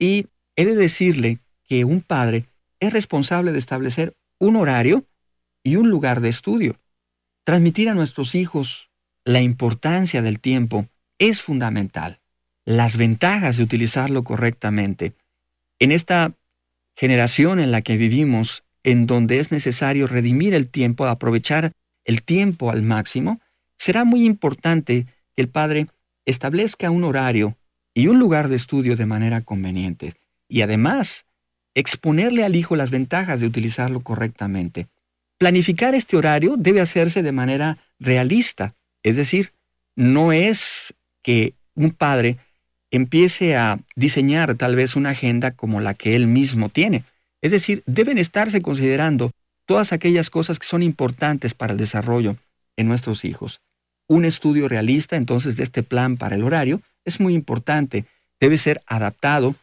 Y he de decirle que un padre es responsable de establecer un horario y un lugar de estudio. Transmitir a nuestros hijos la importancia del tiempo es fundamental. Las ventajas de utilizarlo correctamente. En esta generación en la que vivimos, en donde es necesario redimir el tiempo, aprovechar el tiempo al máximo, será muy importante que el padre establezca un horario y un lugar de estudio de manera conveniente. Y además, exponerle al hijo las ventajas de utilizarlo correctamente. Planificar este horario debe hacerse de manera realista, es decir, no es que un padre empiece a diseñar tal vez una agenda como la que él mismo tiene. Es decir, deben estarse considerando todas aquellas cosas que son importantes para el desarrollo en nuestros hijos. Un estudio realista, entonces, de este plan para el horario es muy importante. Debe ser adaptado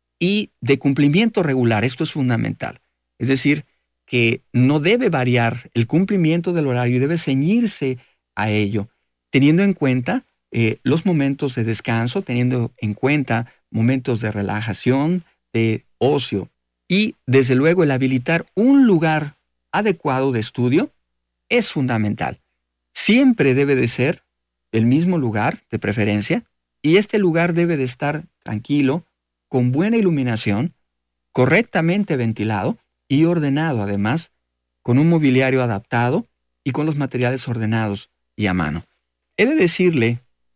y de cumplimiento regular. Esto es fundamental. Es decir, que no debe variar el cumplimiento del horario y debe ceñirse a ello, teniendo en cuenta los momentos de descanso, teniendo en cuenta momentos de relajación, de ocio y, desde luego, el habilitar un lugar adecuado de estudio es fundamental. Siempre debe de ser el mismo lugar, de preferencia, y este lugar debe de estar tranquilo, con buena iluminación, correctamente ventilado y ordenado, además, con un mobiliario adaptado y con los materiales ordenados y a mano. He de decirle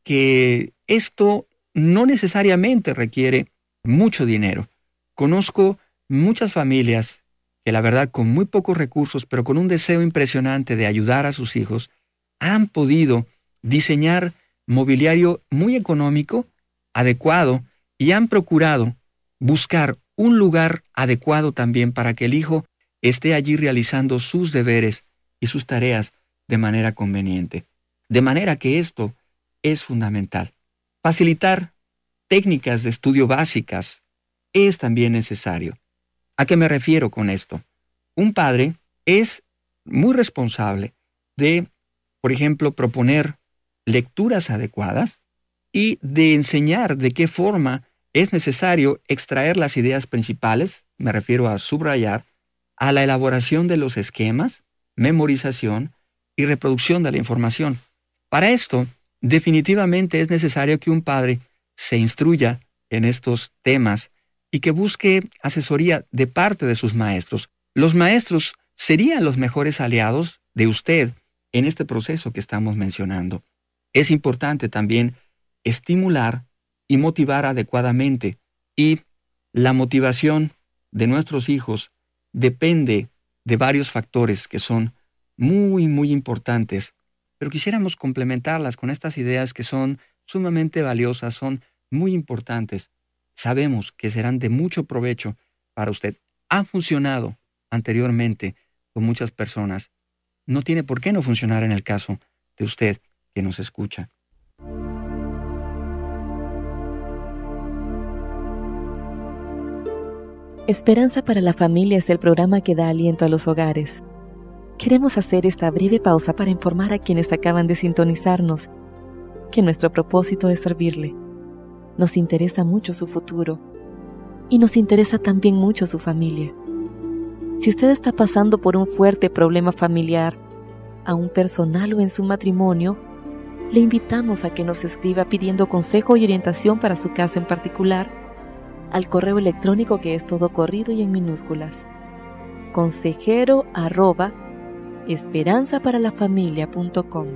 que esto no necesariamente requiere mucho dinero. Conozco muchas familias que, la verdad, con muy pocos recursos, pero con un deseo impresionante de ayudar a sus hijos, han podido diseñar mobiliario muy económico, adecuado, y han procurado buscar un lugar adecuado también para que el hijo esté allí realizando sus deberes y sus tareas de manera conveniente. De manera que esto es fundamental. Facilitar técnicas de estudio básicas es también necesario. ¿A qué me refiero con esto? Un padre es muy responsable de, por ejemplo, proponer lecturas adecuadas y de enseñar de qué forma es necesario extraer las ideas principales, me refiero a subrayar, a la elaboración de los esquemas, memorización y reproducción de la información. Para esto, definitivamente es necesario que un padre se instruya en estos temas y que busque asesoría de parte de sus maestros. Los maestros serían los mejores aliados de usted en este proceso que estamos mencionando. Es importante también estimular y motivar adecuadamente. Y la motivación de nuestros hijos depende de varios factores que son muy, muy importantes. Pero quisiéramos complementarlas con estas ideas que son sumamente valiosas, son muy importantes. Sabemos que serán de mucho provecho para usted. Ha funcionado anteriormente con muchas personas. No tiene por qué no funcionar en el caso de usted que nos escucha. Esperanza para la Familia es el programa que da aliento a los hogares. Queremos hacer esta breve pausa para informar a quienes acaban de sintonizarnos que nuestro propósito es servirle. Nos interesa mucho su futuro y nos interesa también mucho su familia. Si usted está pasando por un fuerte problema familiar, aún personal o en su matrimonio, le invitamos a que nos escriba pidiendo consejo y orientación para su caso en particular al correo electrónico que es todo corrido y en minúsculas: consejero@esperanzaparalafamilia.com,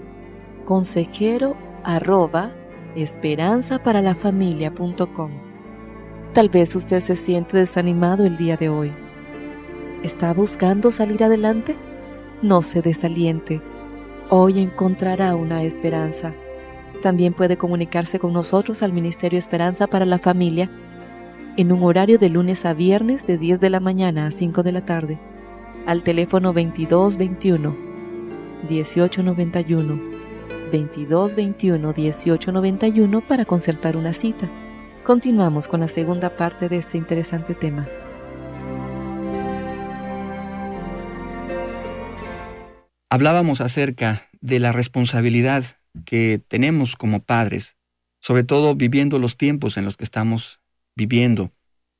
consejero@esperanzaparalafamilia.com. Tal vez usted se siente desanimado el día de hoy. ¿Está buscando salir adelante? No se desaliente. Hoy encontrará una esperanza. También puede comunicarse con nosotros al Ministerio Esperanza para la Familia en un horario de lunes a viernes de 10 de la mañana a 5 de la tarde, al teléfono 2221-1891, 2221-1891 para concertar una cita. Continuamos con la segunda parte de este interesante tema. Hablábamos acerca de la responsabilidad que tenemos como padres, sobre todo viviendo los tiempos en los que estamos viviendo.